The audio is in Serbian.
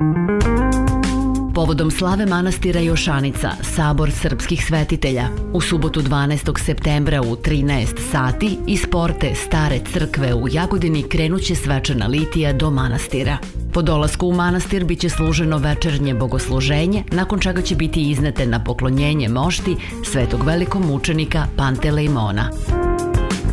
Povodom slave manastira Jošanica, sabor srpskih svetitelja, u subotu 12. septembra u 13 sati iz porte Stare crkve u Jagodini krenuće svečana litija do manastira. Po dolasku u manastir biće služeno večernje bogosluženje, nakon čega će biti iznete na poklonjenje mošti svetog velikog mučenika Pantelejmona.